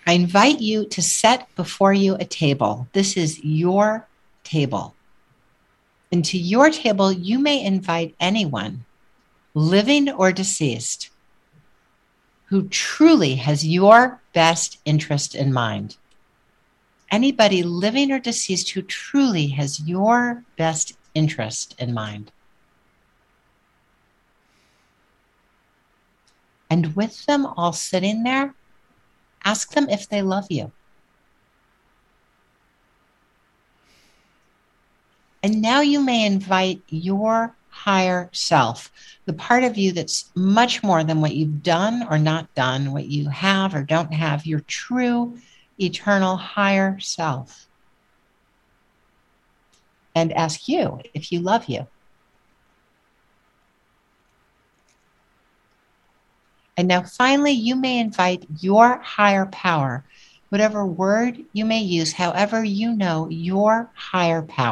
I invite you to set before you a table. This is your table. And to your table, you may invite anyone, living or deceased, who truly has your best interest in mind. Anybody living or deceased who truly has your best interest in mind. And with them all sitting there, ask them if they love you. And now you may invite your higher self, the part of you that's much more than what you've done or not done, what you have or don't have, your true, eternal higher self. And ask you if you love you. And now finally, you may invite your higher power, whatever word you may use, however you know your higher power.